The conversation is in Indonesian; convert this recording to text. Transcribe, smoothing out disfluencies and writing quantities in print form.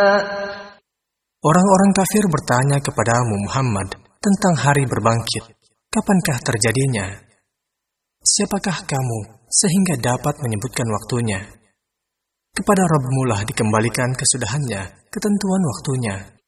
Orang-orang kafir bertanya kepadamu Muhammad tentang hari berbangkit. Kapankah terjadinya? Siapakah kamu sehingga dapat menyebutkan waktunya? Kepada Rabb-Mu lah dikembalikan kesudahannya, ketentuan waktunya.